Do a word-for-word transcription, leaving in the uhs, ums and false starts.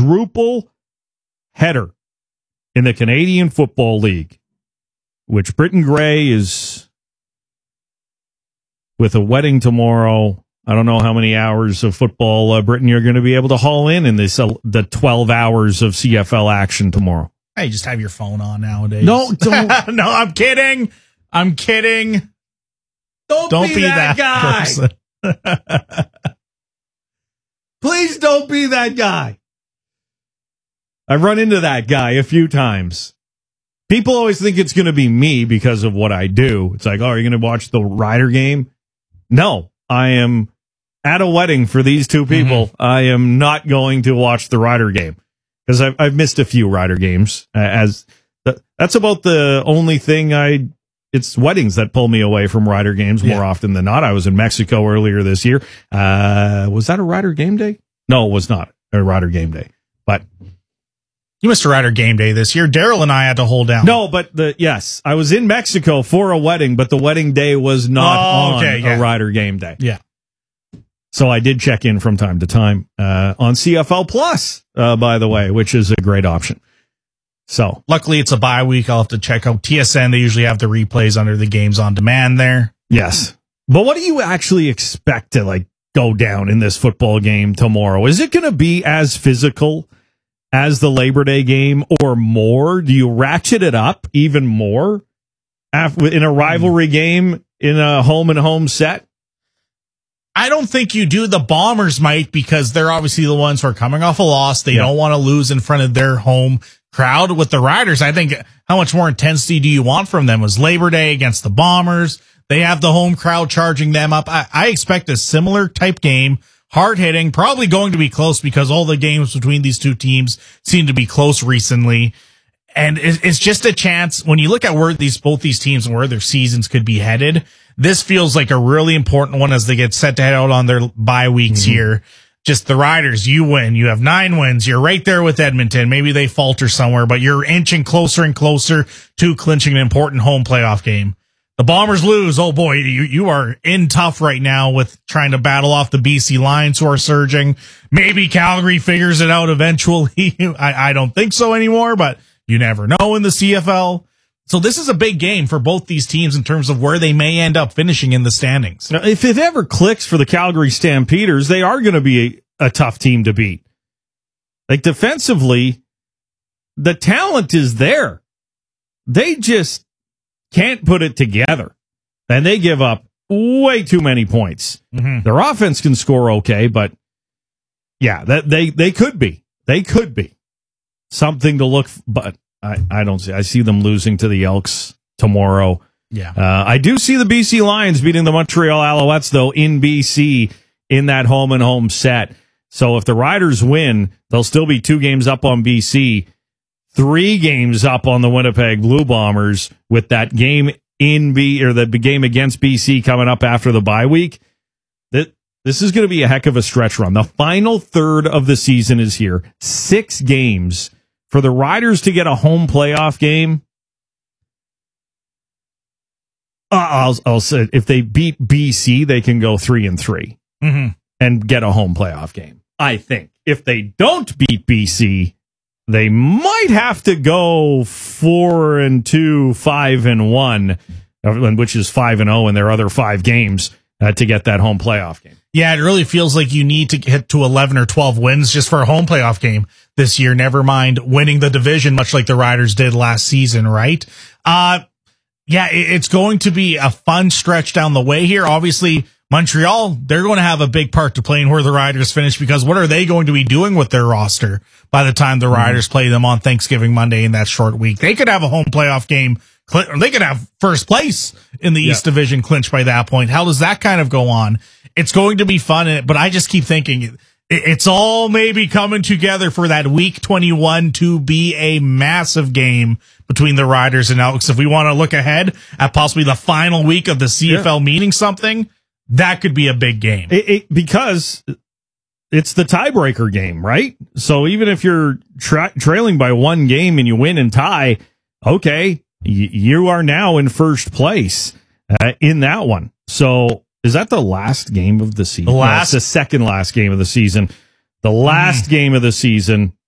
quadruple header in the Canadian Football League, which Britton Gray is with a wedding tomorrow. I don't know how many hours of football, uh, Britton, you're going to be able to haul in in this uh, the twelve hours of C F L action tomorrow. Hey, just have your phone on nowadays. No, don't. No, I'm kidding. I'm kidding. Don't, Don't be, be that, that guy. Please don't be that guy. I've run into that guy a few times. People always think it's going to be me because of what I do. It's like, oh, are you going to watch the Rider game? No, I am at a wedding for these two people. Mm-hmm. I am not going to watch the Rider game because I've, I've missed a few Rider games. Uh, as the, that's about the only thing I. It's weddings that pull me away from Rider games more yeah. often than not. I was in Mexico earlier this year. Uh, was that a Rider game day? No, it was not a Rider game day. But you missed a Rider game day this year. Daryl and I had to hold down. No, but the yes, I was in Mexico for a wedding, but the wedding day was not oh, on okay, yeah. a Rider game day. Yeah. So I did check in from time to time uh, on C F L Plus, uh, by the way, which is a great option. So luckily it's a bye week. I'll have to check out T S N. They usually have the replays under the games on demand there. Yes. But what do you actually expect to like go down in this football game tomorrow? Is it going to be as physical as the Labor Day game or more? Do you ratchet it up even more after, in a rivalry mm. game in a home and home set? I don't think you do. The Bombers might because they're obviously the ones who are coming off a loss. They yeah. don't want to lose in front of their home crowd. With the Riders, I think how much more intensity do you want from them? It was Labor Day against the Bombers. They have the home crowd charging them up. I, I expect a similar type game, hard hitting, probably going to be close because all the games between these two teams seem to be close recently. And it's just a chance when you look at where these, both these teams and where their seasons could be headed. This feels like a really important one as they get set to head out on their bye weeks mm-hmm. here. Just the Riders, you win. You have nine wins. You're right there with Edmonton. Maybe they falter somewhere, but you're inching closer and closer to clinching an important home playoff game. The Bombers lose. Oh boy, you, you are in tough right now with trying to battle off the B C Lions who are surging. Maybe Calgary figures it out eventually. I, I don't think so anymore, but you never know in the C F L. So this is a big game for both these teams in terms of where they may end up finishing in the standings. Now, if it ever clicks for the Calgary Stampeders, they are going to be a, a tough team to beat. Like defensively, the talent is there. They just can't put it together. And they give up way too many points. Mm-hmm. Their offense can score okay, but yeah, that they, they could be. They could be. Something to look, but I, I don't see. I see them losing to the Elks tomorrow. Yeah. Uh, I do see the B C Lions beating the Montreal Alouettes, though, in B C in that home and home set. So if the Riders win, they'll still be two games up on B C, three games up on the Winnipeg Blue Bombers with that game in B or the game against B C coming up after the bye week. That this is going to be a heck of a stretch run. The final third of the season is here. Six games. For the Riders to get a home playoff game, uh, I'll, I'll say if they beat B C, they can go three and three mm-hmm. and get a home playoff game. I think if they don't beat B C, they might have to go four and two, five and one, which is five and zero in their other five games uh, to get that home playoff game. Yeah, it really feels like you need to get to eleven or twelve wins just for a home playoff game this year. Never mind winning the division, much like the Riders did last season, right? Uh, yeah, it's going to be a fun stretch down the way here. Obviously, Montreal, they're going to have a big part to play in where the Riders finish because what are they going to be doing with their roster by the time the Riders mm-hmm. play them on Thanksgiving Monday in that short week? They could have a home playoff game. Or they could have first place in the yeah. East Division clinch by that point. How does that kind of go on? It's going to be fun, but I just keep thinking it's all maybe coming together for that week twenty-one to be a massive game between the Riders and Elks. If we want to look ahead at possibly the final week of the C F L yeah. meaning something, that could be a big game. It, it, because it's the tiebreaker game, right? So even if you're tra- trailing by one game and you win and tie, okay, y- you are now in first place uh, in that one. So is that the last game of the season? The last, no, it's the second last game of the season. The last mm. game of the season